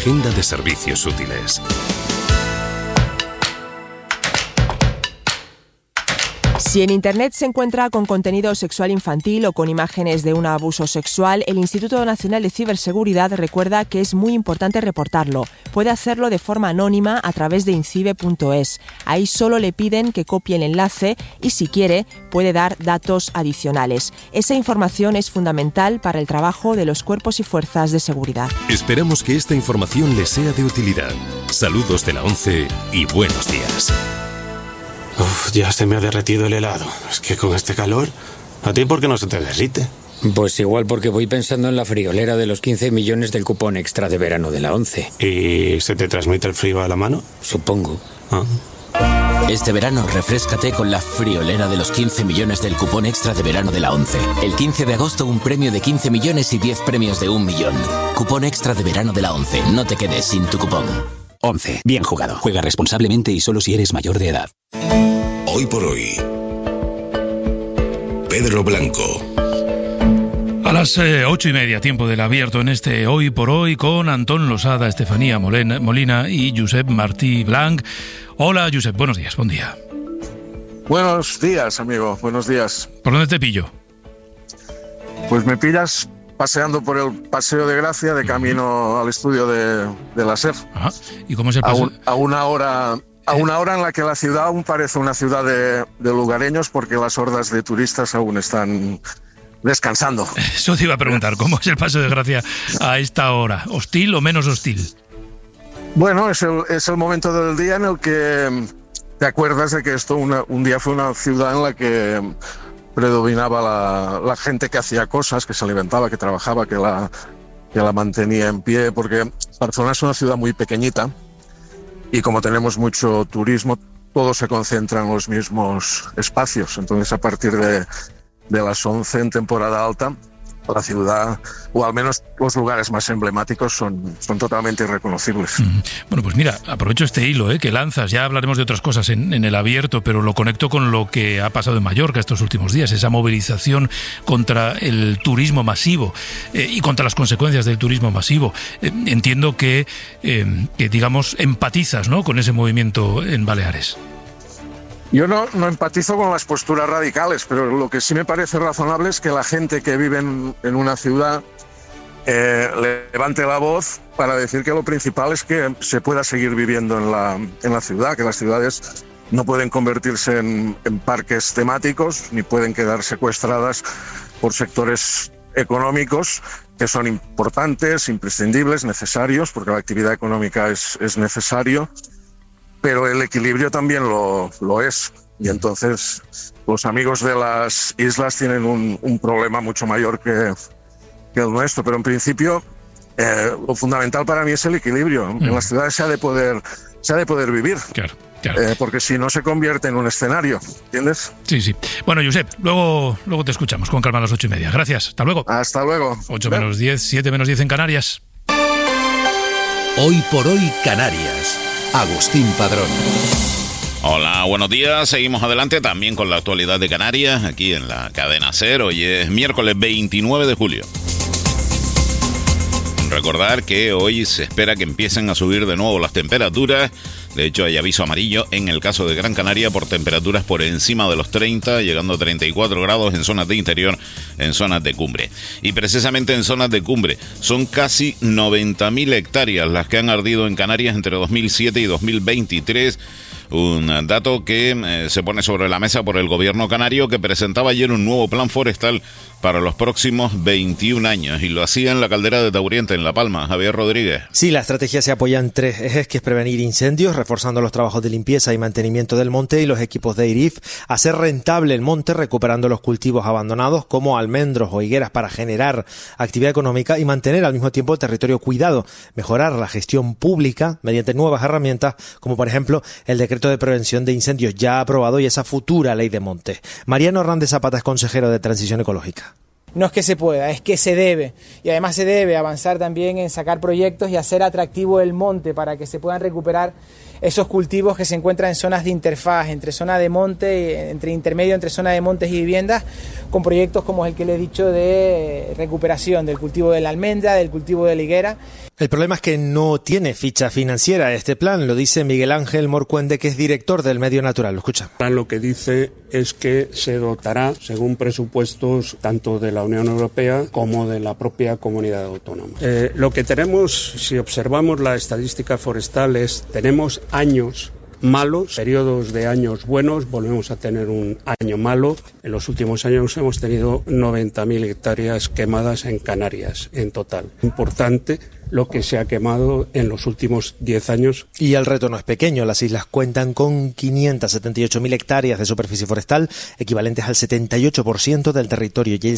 agenda de servicios útiles. Si en Internet se encuentra con contenido sexual infantil o con imágenes de un abuso sexual, el Instituto Nacional de Ciberseguridad recuerda que es muy importante reportarlo. Puede hacerlo de forma anónima a través de incibe.es. Ahí solo le piden que copie el enlace y, si quiere, puede dar datos adicionales. Esa información es fundamental para el trabajo de los cuerpos y fuerzas de seguridad. Esperamos que esta información le sea de utilidad. Saludos de la ONCE y buenos días. Uf, ya se me ha derretido el helado. Es que con este calor, ¿a ti por qué no se te derrite? Pues igual porque voy pensando en la friolera de los 15 millones del cupón extra de verano de la ONCE. ¿Y se te transmite el frío a la mano? Supongo. Este verano refréscate con la friolera de los 15 millones del cupón extra de verano de la ONCE. El 15 de agosto un premio de 15 millones y 10 premios de 1 millón. Cupón extra de verano de la ONCE. No te quedes sin tu cupón. ONCE. Bien jugado. Juega responsablemente y solo si eres mayor de edad. Hoy por hoy, Pedro Blanco. A las 8:30, tiempo del abierto en este Hoy por Hoy con Antón Losada, Estefanía Molina y Josep Martí Blanc. Hola, Josep, buenos días, buen día. Buenos días, amigo, buenos días. ¿Por dónde te pillo? Pues me pillas paseando por el Paseo de Gracia de camino al estudio de la SER. Ajá. ¿Y cómo es el paseo? A una hora en la que la ciudad aún parece una ciudad de lugareños porque las hordas de turistas aún están descansando. Eso te iba a preguntar, ¿cómo es el Paseo de Gracia a esta hora? ¿Hostil o menos hostil? Bueno, es el momento del día en el que te acuerdas de que esto un día fue una ciudad en la que predominaba la gente que hacía cosas, que se alimentaba, que trabajaba, que la mantenía en pie, porque Barcelona es una ciudad muy pequeñita y como tenemos mucho turismo, todo se concentra en los mismos espacios. Entonces, a partir de las 11 en temporada alta, la ciudad, o al menos los lugares más emblemáticos, son totalmente irreconocibles. Bueno, pues mira, aprovecho este hilo que lanzas, ya hablaremos de otras cosas en el abierto, pero lo conecto con lo que ha pasado en Mallorca estos últimos días, esa movilización contra el turismo masivo y contra las consecuencias del turismo masivo. Entiendo que digamos, empatizas, ¿no?, con ese movimiento en Baleares. Yo no empatizo con las posturas radicales, pero lo que sí me parece razonable es que la gente que vive en una ciudad levante la voz para decir que lo principal es que se pueda seguir viviendo en la ciudad, que las ciudades no pueden convertirse en parques temáticos ni pueden quedar secuestradas por sectores económicos que son importantes, imprescindibles, necesarios, porque la actividad económica es necesario, pero el equilibrio también lo es. Y entonces los amigos de las islas tienen un problema mucho mayor que el nuestro. Pero en principio lo fundamental para mí es el equilibrio. En las ciudades se ha de poder vivir. Claro. Porque si no se convierte en un escenario, ¿entiendes? Sí. Bueno, Josep, luego te escuchamos con calma a las 8:30. Gracias, hasta luego. Hasta luego. 8 menos 10, 7 menos 10 en Canarias. Hoy por hoy Canarias. Agustín Padrón. Hola, buenos días. Seguimos adelante también con la actualidad de Canarias, aquí en la cadena SER. Hoy es miércoles 29 de julio. Recordar que hoy se espera que empiecen a subir de nuevo las temperaturas. De hecho, hay aviso amarillo en el caso de Gran Canaria por temperaturas por encima de los 30, llegando a 34 grados en zonas de interior, en zonas de cumbre. Y precisamente en zonas de cumbre son casi 90.000 hectáreas las que han ardido en Canarias entre 2007 y 2023. Un dato que se pone sobre la mesa por el gobierno canario, que presentaba ayer un nuevo plan forestal para los próximos 21 años, y lo hacía en la caldera de Tauriente, en La Palma. Javier Rodríguez. Sí, la estrategia se apoya en 3 ejes, que es prevenir incendios, reforzando los trabajos de limpieza y mantenimiento del monte y los equipos de IRIF, hacer rentable el monte recuperando los cultivos abandonados como almendros o higueras para generar actividad económica y mantener al mismo tiempo el territorio cuidado, mejorar la gestión pública mediante nuevas herramientas como por ejemplo el decreto de prevención de incendios ya aprobado y esa futura ley de montes. Mariano Hernández Zapata es consejero de Transición Ecológica. No es que se pueda, es que se debe. Y además se debe avanzar también en sacar proyectos y hacer atractivo el monte para que se puedan recuperar esos cultivos que se encuentran en zonas de interfaz, entre zona de monte, entre intermedio entre zona de montes y viviendas, con proyectos como el que le he dicho de recuperación del cultivo de la almendra, del cultivo de la higuera. El problema es que no tiene ficha financiera este plan, lo dice Miguel Ángel Morcuende, que es director del Medio Natural. Lo escucha. Lo que dice es que se dotará según presupuestos tanto de la Unión Europea como de la propia comunidad autónoma. Lo que tenemos, si observamos la estadística forestal, tenemos años malos, periodos de años buenos, volvemos a tener un año malo. En los últimos años hemos tenido 90.000 hectáreas quemadas en Canarias en total. Importante lo que se ha quemado en los últimos 10 años. Y el reto no es pequeño. Las islas cuentan con 578.000 hectáreas de superficie forestal, equivalentes al 78% del territorio, y el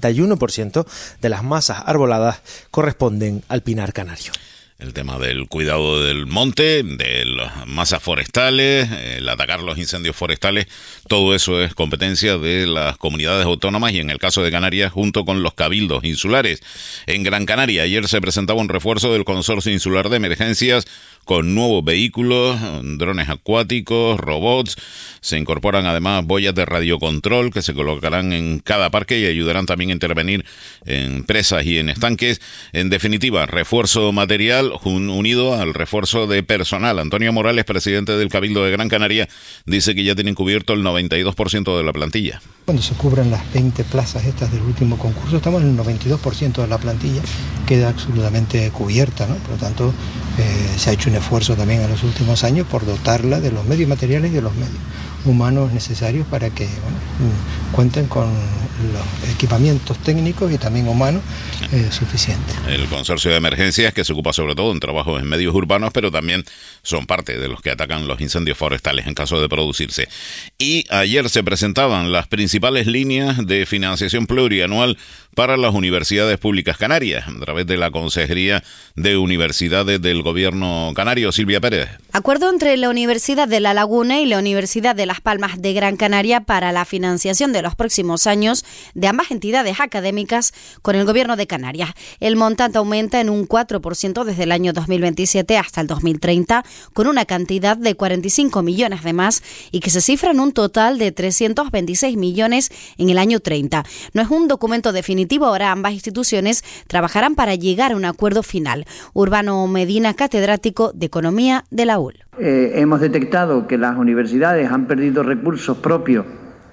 61% de las masas arboladas corresponden al pinar canario. El tema del cuidado del monte, de las masas forestales, el atacar los incendios forestales, todo eso es competencia de las comunidades autónomas y en el caso de Canarias junto con los cabildos insulares. En Gran Canaria ayer se presentaba un refuerzo del Consorcio Insular de Emergencias con nuevos vehículos, drones acuáticos, robots. Se incorporan además boyas de radiocontrol que se colocarán en cada parque y ayudarán también a intervenir en presas y en estanques. En definitiva, refuerzo material unido al refuerzo de personal. Antonio Morales, presidente del Cabildo de Gran Canaria, dice que ya tienen cubierto el 92% de la plantilla. Cuando se cubran las 20 plazas estas del último concurso, estamos en el 92% de la plantilla, queda absolutamente cubierta, ¿no? Por lo tanto, se ha hecho un esfuerzo también en los últimos años por dotarla de los medios materiales y de los medios humanos necesarios para que cuenten con los equipamientos técnicos y también humanos suficientes. El Consorcio de Emergencias, que se ocupa sobre todo en trabajos en medios urbanos, pero también son parte de los que atacan los incendios forestales en caso de producirse. Y ayer se presentaban las principales líneas de financiación plurianual para las universidades públicas canarias, a través de la Consejería de Universidades del Gobierno canario. Silvia Pérez. Acuerdo entre la Universidad de La Laguna y la Universidad de Las Palmas de Gran Canaria para la financiación de los próximos años de ambas entidades académicas con el Gobierno de Canarias. El montante aumenta en un 4% desde el año 2027 hasta el 2030, con una cantidad de 45 millones de más y que se cifra en un total de 326 millones en el año 30. No es un documento definitivo, ahora ambas instituciones trabajarán para llegar a un acuerdo final. Urbano Medina, catedrático de Economía de la UL. Hemos detectado que las universidades han perdido recursos propios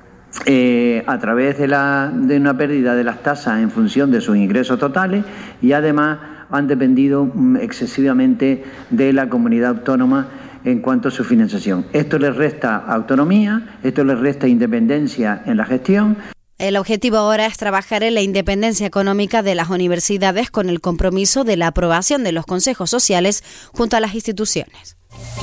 a través de una pérdida de las tasas en función de sus ingresos totales y además han dependido excesivamente de la comunidad autónoma en cuanto a su financiación. Esto les resta autonomía, esto les resta independencia en la gestión. El objetivo ahora es trabajar en la independencia económica de las universidades con el compromiso de la aprobación de los consejos sociales junto a las instituciones.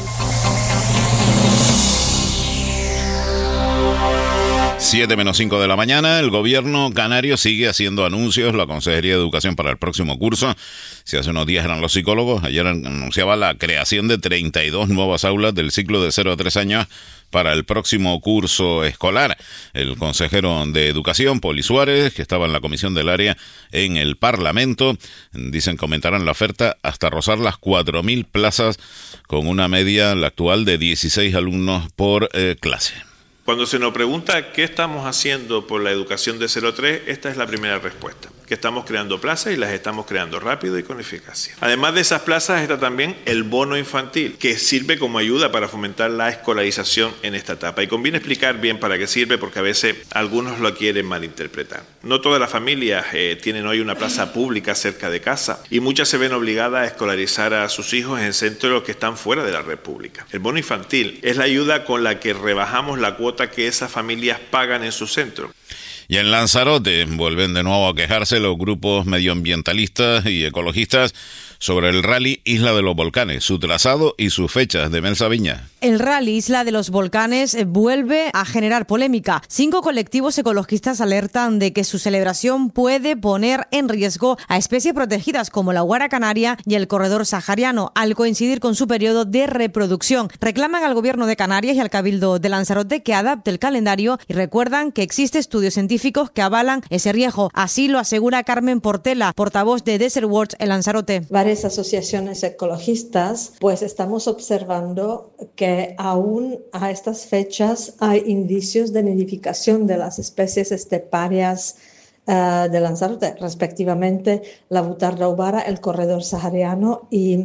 Siete menos 5 de la mañana, el gobierno canario sigue haciendo anuncios. La Consejería de Educación para el próximo curso, si hace unos días eran los psicólogos, ayer anunciaba la creación de 32 nuevas aulas del ciclo de 0 a 3 años para el próximo curso escolar. El consejero de Educación, Poli Suárez, que estaba en la comisión del área en el Parlamento, dicen que aumentarán la oferta hasta rozar las 4.000 plazas, con una media, la actual, de 16 alumnos por clase. Cuando se nos pregunta qué estamos haciendo por la educación de 0 a 3, esta es la primera respuesta, que estamos creando plazas y las estamos creando rápido y con eficacia. Además de esas plazas está también el bono infantil, que sirve como ayuda para fomentar la escolarización en esta etapa. Y conviene explicar bien para qué sirve, porque a veces algunos lo quieren malinterpretar. No todas las familias tienen hoy una plaza pública cerca de casa y muchas se ven obligadas a escolarizar a sus hijos en centros que están fuera de la red pública. El bono infantil es la ayuda con la que rebajamos la cuota que esas familias pagan en su centro. Y en Lanzarote vuelven de nuevo a quejarse los grupos medioambientalistas y ecologistas sobre el Rally Isla de los Volcanes, su trazado y sus fechas. de Melsa Viña. El Rally Isla de los Volcanes vuelve a generar polémica. 5 colectivos ecologistas alertan de que su celebración puede poner en riesgo a especies protegidas como la huara canaria y el corredor sahariano, al coincidir con su periodo de reproducción. Reclaman al Gobierno de Canarias y al Cabildo de Lanzarote que adapte el calendario y recuerdan que existen estudios científicos que avalan ese riesgo. Así lo asegura Carmen Portela, portavoz de Desert Watch en Lanzarote. varias asociaciones ecologistas, pues estamos observando que aún a estas fechas hay indicios de nidificación de las especies esteparias de Lanzarote, respectivamente la butarda ovara, el corredor sahariano y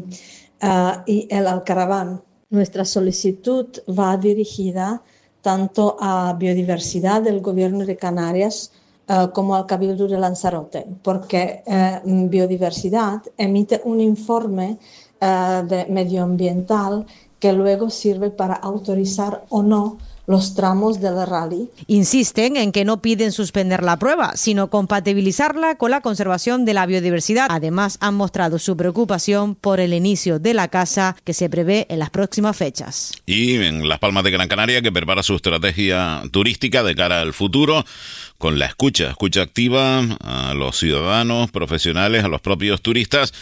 el alcaraván. Nuestra solicitud va dirigida tanto a biodiversidad del Gobierno de Canarias como al Cabildo de Lanzarote, porque biodiversidad emite un informe medioambiental que luego sirve para autorizar o no los tramos del rally. Insisten en que no piden suspender la prueba, sino compatibilizarla con la conservación de la biodiversidad. Además, han mostrado su preocupación por el inicio de la caza que se prevé en las próximas fechas. Y en Las Palmas de Gran Canaria, que prepara su estrategia turística de cara al futuro, con la escucha activa a los ciudadanos, profesionales, a los propios turistas.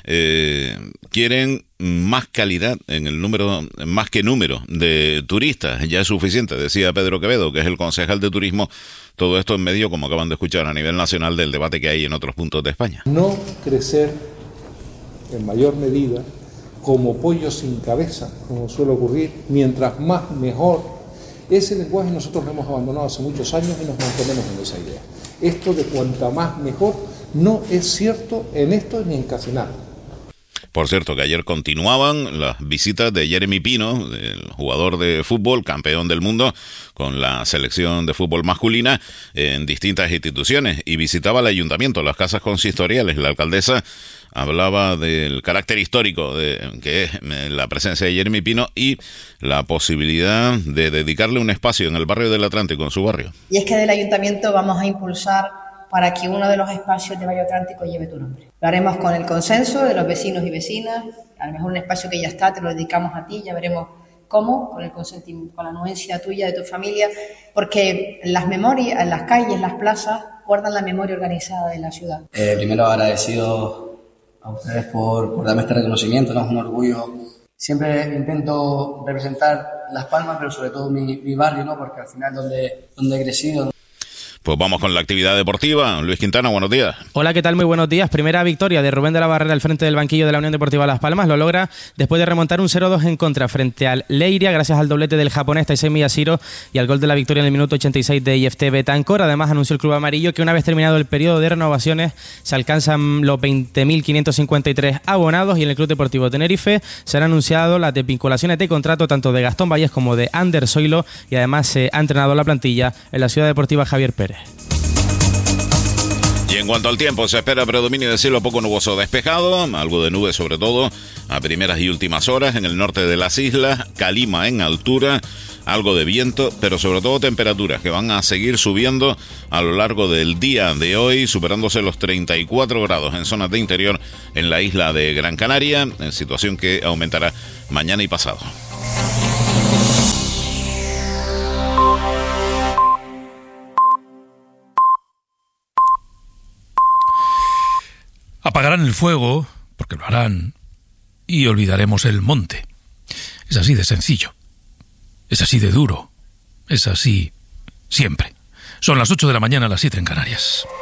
Quieren más calidad en el número, más que número de turistas. Ya es suficiente, decía Pedro Quevedo, que es el concejal de turismo. Todo esto en medio, como acaban de escuchar, a nivel nacional del debate que hay en otros puntos de España. No crecer en mayor medida como pollo sin cabeza, como suele ocurrir, mientras más mejor. Ese lenguaje nosotros lo hemos abandonado hace muchos años y nos mantenemos en esa idea. Esto de cuanta más mejor no es cierto en esto ni en casi nada. Por cierto, que ayer continuaban las visitas de Jeremy Pino, el jugador de fútbol, campeón del mundo, con la selección de fútbol masculina en distintas instituciones, y visitaba el ayuntamiento, las casas consistoriales. La alcaldesa hablaba del carácter histórico de que es la presencia de Jeremy Pino y la posibilidad de dedicarle un espacio en el barrio del Atlántico, en su barrio. Y es que del ayuntamiento vamos a impulsar para que uno de los espacios de Barrio Atlántico lleve tu nombre. Lo haremos con el consenso de los vecinos y vecinas. A lo mejor un espacio que ya está, te lo dedicamos a ti, ya veremos cómo, con el consentimiento, con la anuencia tuya, de tu familia, porque las memorias, las calles, las plazas, guardan la memoria organizada de la ciudad. Primero agradecido a ustedes por darme este reconocimiento, ¿no? Es un orgullo. Siempre intento representar Las Palmas, pero sobre todo mi barrio, ¿no? Porque al final donde he crecido. Pues vamos con la actividad deportiva. Luis Quintana, buenos días. Hola, ¿qué tal? Muy buenos días. Primera victoria de Rubén de la Barrera al frente del banquillo de la Unión Deportiva Las Palmas. Lo logra después de remontar un 0-2 en contra frente al Leiria, gracias al doblete del japonés Taisei Miyashiro y al gol de la victoria en el minuto 86 de IFT Betancor. Además, anunció el club amarillo que una vez terminado el periodo de renovaciones se alcanzan los 20.553 abonados, y en el Club Deportivo Tenerife se han anunciado las desvinculaciones de contrato tanto de Gastón Valles como de Ander Zoilo, y además se ha entrenado la plantilla en la Ciudad Deportiva Javier Pérez. Y en cuanto al tiempo, se espera predominio de cielo poco nuboso despejado, algo de nube sobre todo a primeras y últimas horas en el norte de las islas, calima en altura, algo de viento, pero sobre todo temperaturas que van a seguir subiendo a lo largo del día de hoy, superándose los 34 grados en zonas de interior en la isla de Gran Canaria, en situación que aumentará mañana y pasado. Apagarán el fuego, porque lo harán, y olvidaremos el monte. Es así de sencillo. Es así de duro. Es así siempre. Son las 8 de la mañana, las 7 en Canarias.